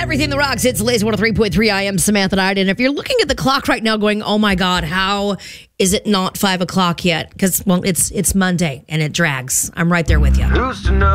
Everything that rocks. It's Lazy 103.3. I am Samantha Knight. And if you're looking at the clock right now going, oh my God, how is it not 5 o'clock yet? Because, well, it's Monday and it drags. I'm right there with you. Who's to know?